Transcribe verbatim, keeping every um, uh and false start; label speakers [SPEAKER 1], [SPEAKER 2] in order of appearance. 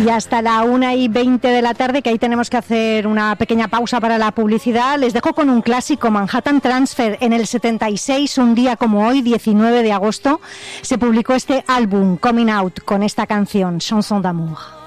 [SPEAKER 1] Y hasta la una y veinte de la tarde, que ahí tenemos que hacer una pequeña pausa para la publicidad, les dejo con un clásico, Manhattan Transfer. En el setenta y seis, un día como hoy, diecinueve de agosto, se publicó este álbum, Coming Out, con esta canción, Chanson d'amour.